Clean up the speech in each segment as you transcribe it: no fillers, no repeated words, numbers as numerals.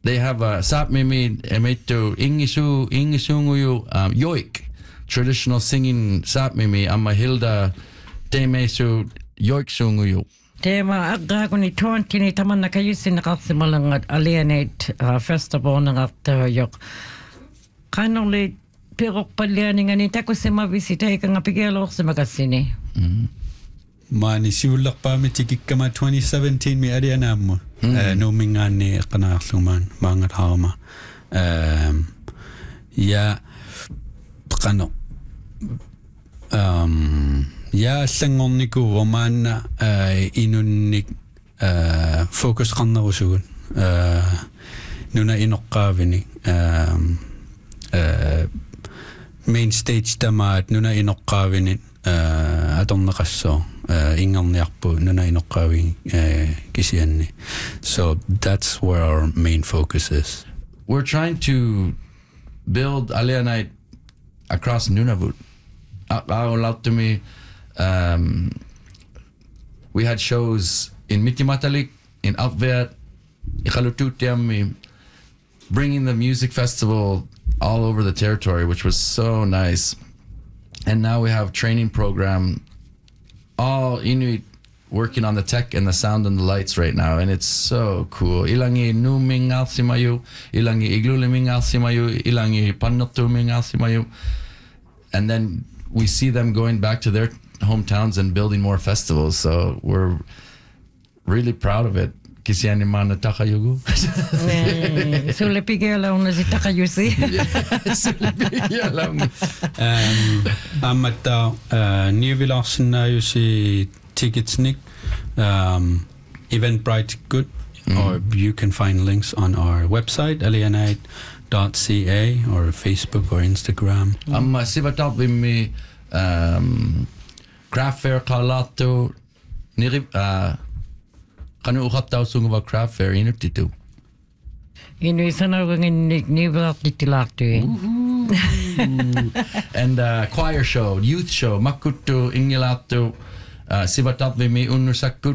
they have a Sapmimi Emeto Ingisunguyu Yoik, traditional singing Sapmimi, Amahilda Temesu Yoik Sunguyu. Tema agaguni 20 ni taman nakayusin nakasimalang alienate festival ng yok. Kanoli pero paliani nga ni tako sa mabisita ka nga pigelo sa magasini. Mani siulak pa mi tikikama 2017 mi ariana mo. No mingani kanakluman mangat hama. Ya kano. Ya sangoniku wamana inunik focus kanna usugun nuna inokavini main stage tamat nuna inokavini atong nakaso ingalniakpo nuna inokawi kisianni. So that's where our main focus is. We're trying to build Alienite across Nunavut. To me. We had shows in Mitimatalik, in Alkveat, Iqalututiam, bringing the music festival all over the territory, which was so nice. And now we have training program, all Inuit working on the tech and the sound and the lights right now, and it's so cool. Ilangi numing alsimayu, ilangi igluliming alsimayu, ilangi pannotuming alsimayu, and then we see them going back to their hometowns and building more festivals, so we're really proud of it. Kisiani mana takayugu. Sule pigela una si takayusi. Sule pigela. Amata Nirvilarsena yusi ticketsnik Eventbrite good, or you can find links on our website alienite.ca or Facebook or Instagram. Amma sivatap bimi craft fair kalato nirib kanu ukaptaw sunguva craft fair inutitu. Inuisana wangin niblat ditilaktu. And choir show, youth show, makutu ingilato sivatap bimi unusakut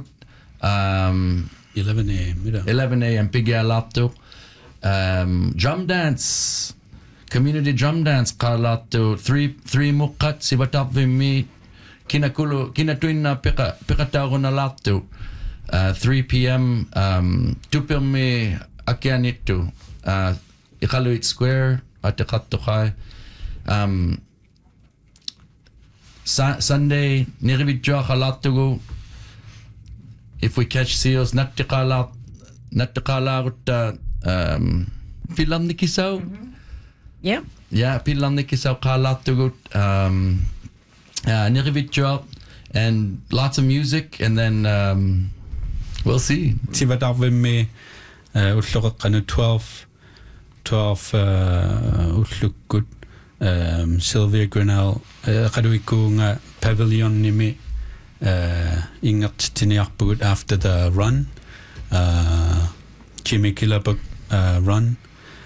11 a.m. 11 a.m. Pigyalato. Drum dance, community drum dance kalato three mukat sivatap bimi kinatuin na pikatago na lato 3 p.m. Tupilmi akianitu Iqaluit Square at Iqattuqai. Sunday niribidja kalatugo. If we catch seals, nattiqala rutta Pilamnikisaw. Yeah. Yeah, Pilamnikisaw kalatugo. Nirivitja and lots of music, and then we'll see. Sivatavim me utlokanu 12 utlukut Sylvia Grinnell kaduiku nga pavilion nimi ingat tiniakput after the run Jimmy Kilabuk run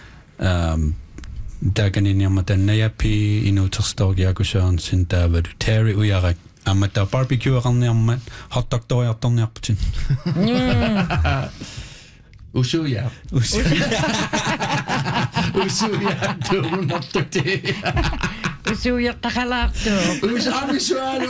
daganin yamatan nayapi inuterstog yakushan sintava teri uyarak amata barbecue akalniammat hotdog toyartorniarputin Usuya tunattuti Usuya takalakto. Usuya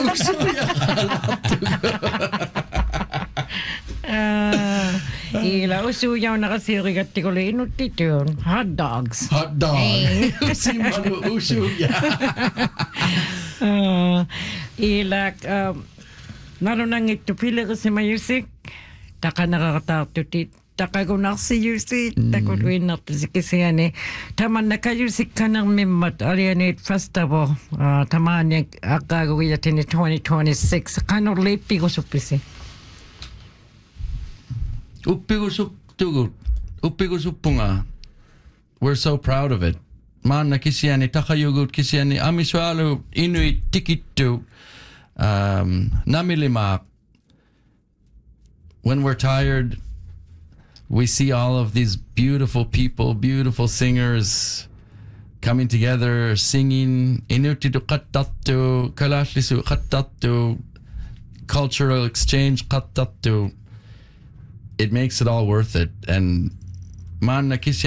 Ila usuya nakasirigatti ko inutitun. Hot dogs. Hot dog. Simano usuya. Ila narunang ito pila ko sa music. Taka nakakatakutit. Takagunak si Yusi, takuluin na kasi yan taman na kayo si kanang mimat Alienate Festival, taman niya gagawin natin ni 2026. Kanong lepi ko supisi? Upi ko supunga. We're so proud of it. Man na kisiyani takayugut kisiyani amiswalo Inuit tikitu namilimak. When we're tired, we see all of these beautiful people, beautiful singers coming together, singing Inutitu qattatu, kalashlisu qattatu, cultural exchange qattatu. It makes it all worth it. And man nakisya